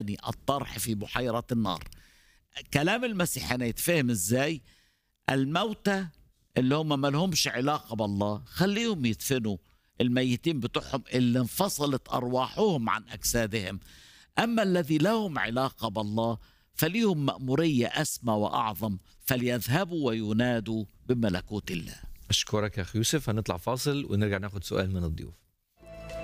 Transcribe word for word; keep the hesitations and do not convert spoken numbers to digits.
الطرح في بحيرة النار. كلام المسيح هنا يتفهم ازاي؟ الموتى اللي هم ما لهمش علاقة بالله خليهم يدفنوا الميتين بتوعهم اللي انفصلت أرواحهم عن أجسادهم. أما الذي لهم علاقة بالله فليهم مأمورية أسمى وأعظم، فليذهبوا وينادوا بملكوت الله. أشكرك يا أخي يوسف. هنطلع فاصل ونرجع ناخد سؤال من الضيوف.